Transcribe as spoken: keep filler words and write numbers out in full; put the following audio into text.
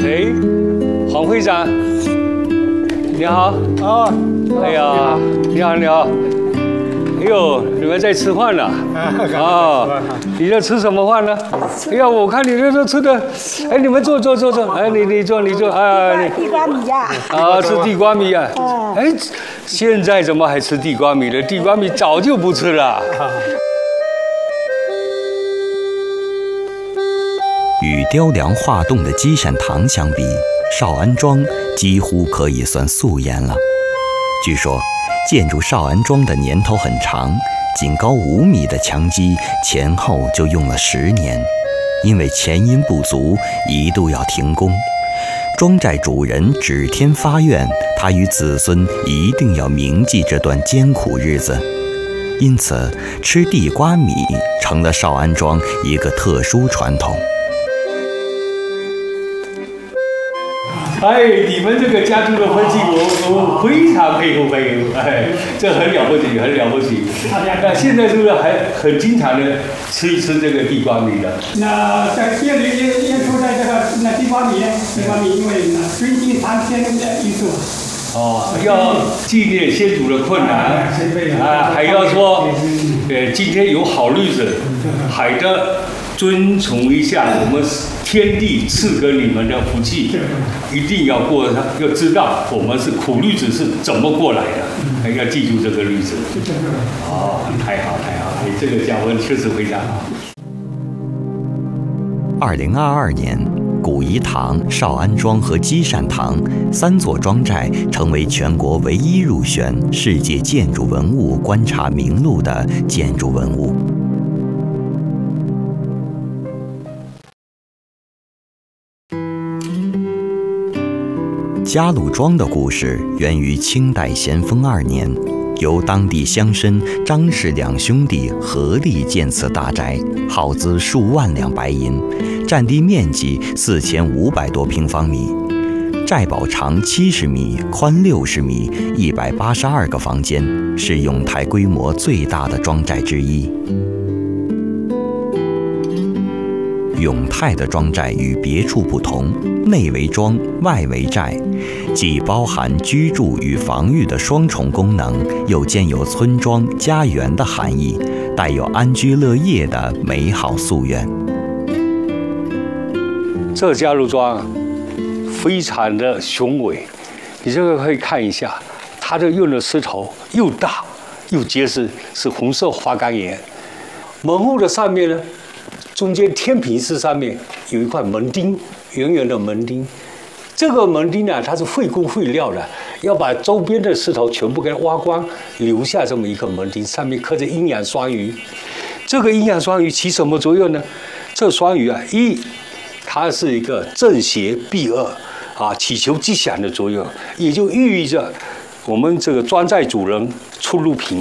哎，黄会长，你好。 哦， 哎呀，你好，你好。哎呦，你们在吃饭呢？啊，你在吃什么饭呢？哎呀，我看你这都吃的，哎，你们坐坐坐坐，哎，你你坐你坐，啊， 地瓜米呀。 啊，吃地瓜米啊。哎，现在怎么还吃地瓜米了？地瓜米早就不吃了。 与雕梁画栋的积善堂相比，少安庄几乎可以算素颜了。据说，建筑少安庄的年头很长，仅高五米的墙基前后就用了十年，因为前因不足，一度要停工。庄寨主人指天发愿，他与子孙一定要铭记这段艰苦日子。因此，吃地瓜米成了少安庄一个特殊传统。 哎，你们这个家族的分析，我我非常佩服佩服，哎，这很了不起，很了不起。那现在是不是还很经常的吃一吃这个地瓜米的？ 那在这里也也说在这个那地瓜米，地瓜米因为呢尊敬上天的意思。 哦，要纪念先祖的困难啊，还要说，呃，今天有好日子，还得遵从一下我们天地赐给你们的福气，一定要过它，要知道我们是苦日子是怎么过来的，还要记住这个日子。哦，太好太好，哎，这个教训确实非常好。 二零二二年，古颐堂、少安庄和积善堂三座庄寨成为全国唯一入选世界建筑文物观察名录的建筑文物。嘉鲁庄的故事源于清代咸丰二年，由当地乡绅张氏两兄弟合力建此大宅，耗资数万两白银，占地面积四千五百多平方米。寨堡长七十米，宽六十米，一百八十二个房间，是永泰规模最大的庄寨之一。永泰的庄寨与别处不同，内为庄，外为寨，既包含居住与防御的双重功能，又兼有村庄、家园的含义，带有安居乐业的美好夙愿。 这嘉鲁庄非常的雄伟，你这个可以看一下，它的用的石头又大又结实，是红色花岗岩。门户的上面呢，中间天平式上面有一块门钉，圆圆的门钉。这个门钉呢，它是费工费料的，要把周边的石头全部给它挖光，留下这么一个门钉，上面刻着阴阳双鱼。这个阴阳双鱼起什么作用呢？这双鱼啊，一，它是一个正邪避恶啊，祈求吉祥的作用，也就寓意着我们这个庄寨主人出入平